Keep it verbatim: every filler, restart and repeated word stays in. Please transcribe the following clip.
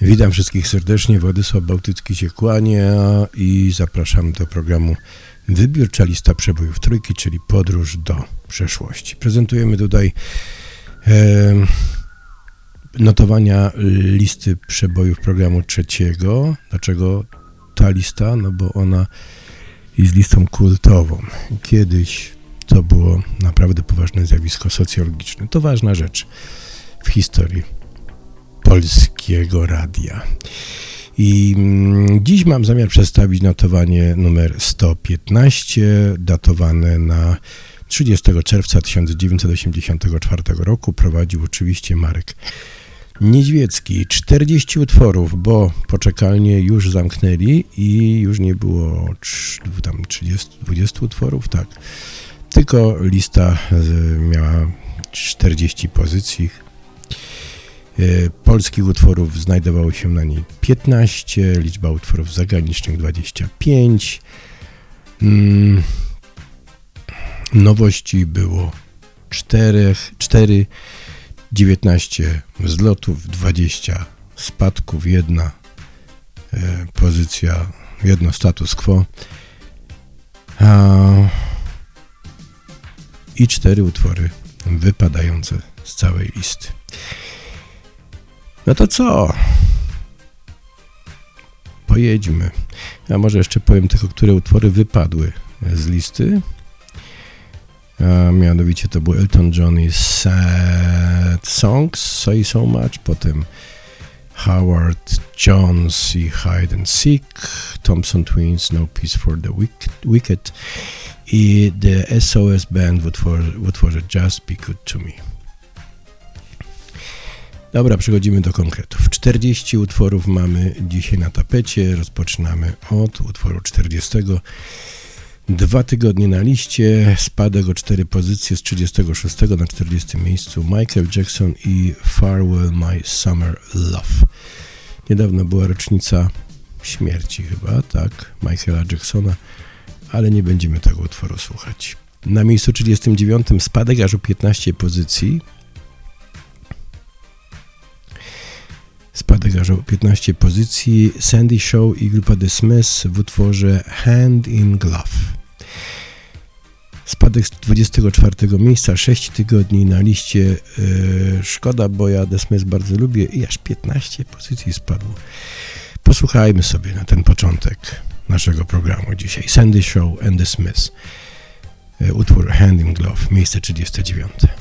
Witam wszystkich serdecznie, Władysław Bałtycki się kłania i zapraszam do programu Wybiórcza lista przebojów trójki, czyli podróż do przeszłości. Prezentujemy tutaj e, notowania listy przebojów programu trzeciego. Dlaczego ta lista? No bo ona jest listą kultową. Kiedyś to było naprawdę poważne zjawisko socjologiczne. To ważna rzecz w historii Polskiego Radia. I mm, dziś mam zamiar przedstawić notowanie numer sto piętnaście, datowane na trzydziestego czerwca tysiąc dziewięćset osiemdziesiątego czwartego roku. Prowadził oczywiście Marek Niedźwiecki. czterdzieści utworów, bo poczekalnie już zamknęli i już nie było tam trzydzieści, dwadzieścia utworów, tak. Tylko lista miała czterdzieści pozycji. Polskich utworów znajdowało się na niej piętnaście, liczba utworów zagranicznych dwadzieścia pięć. Mm, nowości było cztery, cztery, dziewiętnaście wzlotów, dwadzieścia spadków, jedna e, pozycja, jedno status quo a, i cztery utwory wypadające z całej listy. No to co? Pojedźmy. A może jeszcze powiem tylko, które utwory wypadły z listy. A mianowicie to był Elton John i Sad Songs, Say So Much, potem Howard Jones i Hide and Seek, Thompson Twins, No Peace for the Wicked i The S O S Band w utworze, w utworze Just Be Good To Me. Dobra, przechodzimy do konkretów. czterdzieści utworów mamy dzisiaj na tapecie. Rozpoczynamy od utworu czterdziestego. Dwa tygodnie na liście, spadek o cztery pozycje z trzydziestego szóstego na czterdziestym miejscu. Michael Jackson i Farewell My Summer Love. Niedawno była rocznica śmierci chyba, tak, Michaela Jacksona, ale nie będziemy tego utworu słuchać. Na miejscu trzydziestym dziewiątym spadek aż o piętnaście pozycji. Spadek aż o piętnaście pozycji. Sandy Shaw i grupa The Smiths w utworze Hand in Glove. Spadek z dwudziestego czwartego miejsca, sześć tygodni na liście. Yy, szkoda, bo ja The Smiths bardzo lubię i aż piętnaście pozycji spadło. Posłuchajmy sobie na ten początek naszego programu dzisiaj. Sandy Shaw and The Smiths. Yy, utwór Hand in Glove, miejsce trzydzieste dziewiąte.